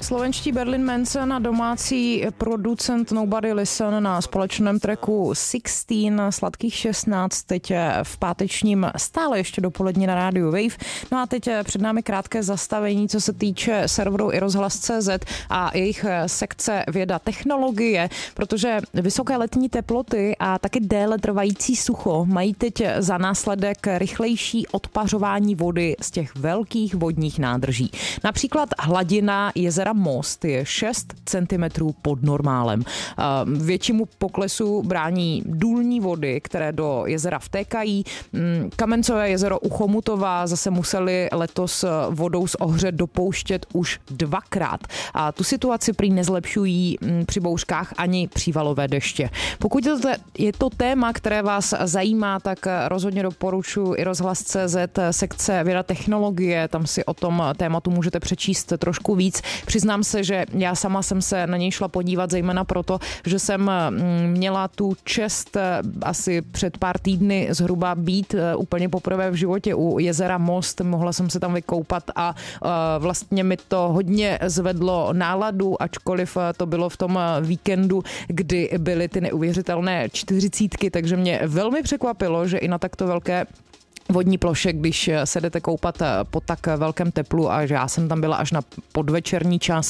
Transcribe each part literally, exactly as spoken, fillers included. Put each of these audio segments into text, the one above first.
Slovenští Berlin Manson a domácí producent Nobody Listen na společném tracku šestnáct, sladkých šestnáct, teď v pátečním stále ještě dopolední na rádiu Wave. No a teď před námi krátké zastavení, co se týče serveru i rozhlas tečka cé zet a jejich sekce věda technologie, protože vysoké letní teploty a taky déle trvající sucho mají teď za následek rychlejší odpařování vody z těch velkých vodních nádrží. Například hladina jezera Most je šest centimetrů pod normálem. Většímu poklesu brání důlní vody, které do jezera vtékají. Kamencové jezero u Chomutova zase museli letos vodou z Ohře dopouštět už dvakrát. A tu situaci prý nezlepšují při bouřkách ani přívalové deště. Pokud je to téma, které vás zajímá, tak rozhodně doporučuji i rozhlas tečka cé zet, sekce věda technologie, tam si o tom tématu můžete přečíst trošku víc. Přiznám se, že já sama jsem se na něj šla podívat, zejména proto, že jsem měla tu čest asi před pár týdny zhruba být úplně poprvé v životě u jezera Most. Mohla jsem se tam vykoupat a vlastně mi to hodně zvedlo náladu, ačkoliv to bylo v tom víkendu, kdy byly ty neuvěřitelné čtyřicítky, takže mě velmi překvapilo, že i na takto velké vodní ploše, když se jdete koupat po tak velkém teplu a že já jsem tam byla až na podvečerní čas,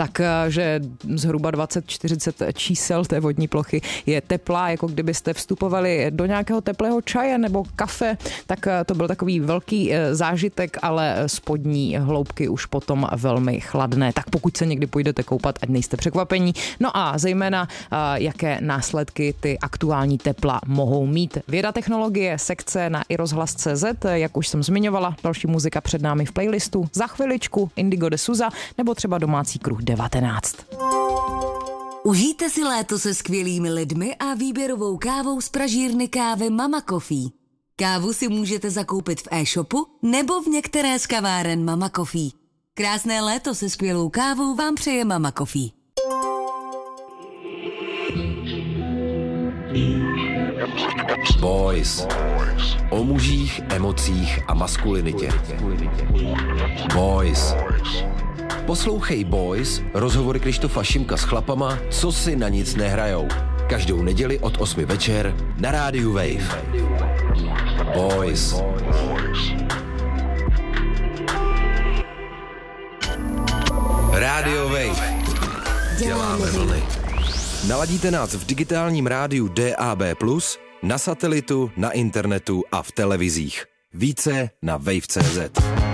takže zhruba dvacet čtyřicet čísel té vodní plochy je teplá, jako kdybyste vstupovali do nějakého teplého čaje nebo kafe, tak to byl takový velký zážitek, ale spodní hloubky už potom velmi chladné. Tak pokud se někdy půjdete koupat, ať nejste překvapení. No a zejména, jaké následky ty aktuální tepla mohou mít. Věda technologie, sekce na i rozhlas tečka cé zet, jak už jsem zmiňovala, další muzika před námi v playlistu. Za chviličku Indigo de Souza nebo třeba domácí kruh devatenáct. Užijte si léto se skvělými lidmi a výběrovou kávou z pražírny kávy Mama Coffee. Kávu si můžete zakoupit v e-shopu nebo v některé z kaváren Mama Coffee. Krásné léto se skvělou kávou vám přeje Mama Coffee. Boys. O mužích, emocích a maskulinitě. Boys. Poslouchej Boys, rozhovory Krištofa Šimka s chlapama, co si na nic nehrajou. Každou neděli od osmi večer na rádiu Wave. Boys. Rádio Wave. Děláme vlny. Naladíte nás v digitálním rádiu D A B plus, na satelitu, na internetu a v televizích. Více na wave tečka cé zet.